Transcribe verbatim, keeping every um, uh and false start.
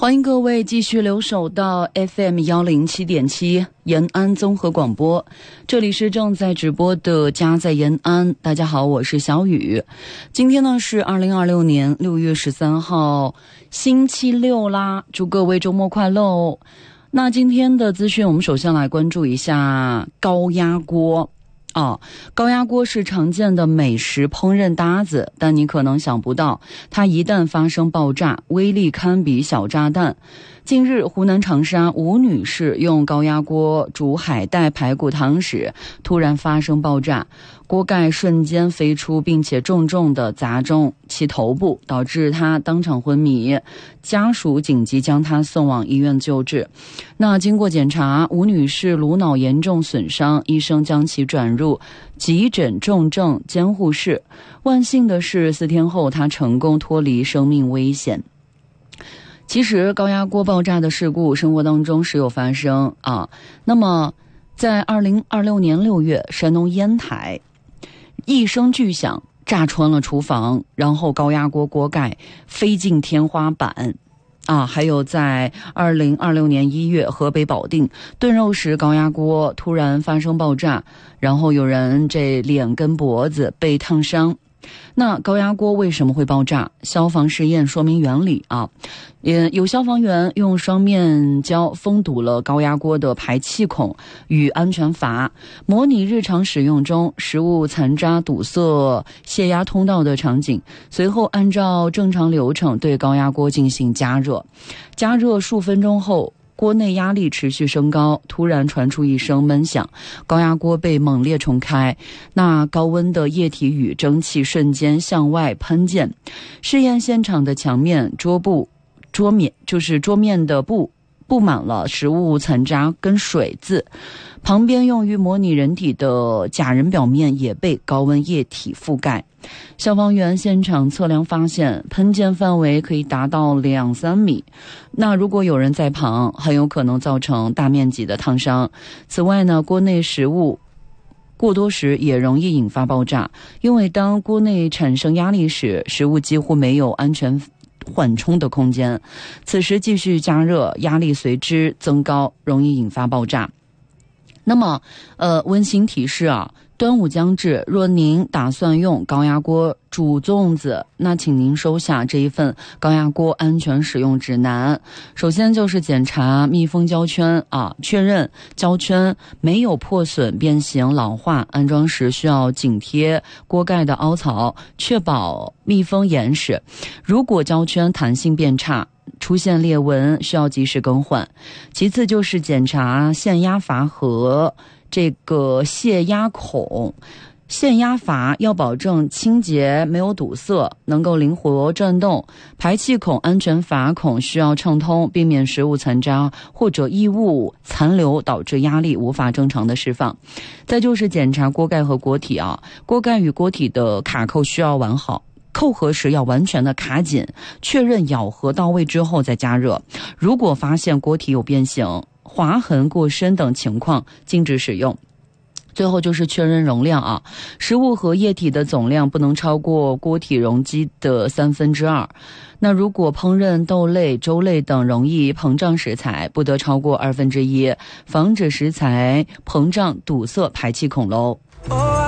欢迎各位继续留守到 F M 一零七点七 延安综合广播，这里是正在直播的家在延安。大家好，我是小雨。今天呢是二零二六年六月十三号，星期六啦，祝各位周末快乐哦。那今天的资讯，我们首先来关注一下高压锅。哦，高压锅是常见的美食烹饪搭子，但你可能想不到，它一旦发生爆炸，威力堪比小炸弹。近日，湖南长沙吴女士用高压锅煮海带排骨汤时，突然发生爆炸，锅盖瞬间飞出，并且重重地砸中其头部，导致她当场昏迷。家属紧急将她送往医院救治。那经过检查，吴女士颅脑严重损伤，医生将其转入急诊重症监护室。万幸的是，四天后她成功脱离生命危险。其实高压锅爆炸的事故生活当中时有发生啊。那么在二零二六年六月，山东烟台一声巨响炸穿了厨房，然后高压锅锅盖飞进天花板啊。还有在二零二六年一月，河北保定炖肉时高压锅突然发生爆炸，然后有人这脸跟脖子被烫伤。那高压锅为什么会爆炸？消防试验说明原理啊，也有消防员用双面胶封堵了高压锅的排气孔与安全阀，模拟日常使用中食物残渣堵塞泄压通道的场景，随后按照正常流程对高压锅进行加热。加热数分钟后，锅内压力持续升高，突然传出一声闷响，高压锅被猛烈冲开，那高温的液体与蒸汽瞬间向外喷溅。试验现场的墙面、桌布、桌面就是桌面的布布满了食物残渣跟水渍，旁边用于模拟人体的假人表面也被高温液体覆盖。消防员现场测量发现，喷溅范围可以达到两三米。那如果有人在旁，很有可能造成大面积的烫伤。此外呢，锅内食物过多时也容易引发爆炸，因为当锅内产生压力时，食物几乎没有安全缓冲的空间，此时继续加热，压力随之增高，容易引发爆炸。那么呃，温馨提示啊，端午将至，若您打算用高压锅煮粽子，那请您收下这一份高压锅安全使用指南。首先就是检查密封胶圈啊，确认胶圈没有破损、变形、老化，安装时需要紧贴锅盖的凹槽，确保密封严实。如果胶圈弹性变差，出现裂纹，需要及时更换。其次就是检查限压阀和这个泄压孔。限压阀要保证清洁没有堵塞，能够灵活转动。排气孔、安全阀孔需要畅通，避免食物残渣或者异物残留导致压力无法正常的释放。再就是检查锅盖和锅体啊，锅盖与锅体的卡扣需要完好，扣合时要完全的卡紧，确认咬合到位之后再加热。如果发现锅体有变形、划痕过深等情况，禁止使用。最后就是确认容量啊，食物和液体的总量不能超过锅体容积的三分之二。那如果烹饪豆类、粥类等容易膨胀食材，不得超过二分之一，防止食材膨胀堵塞排气孔喽。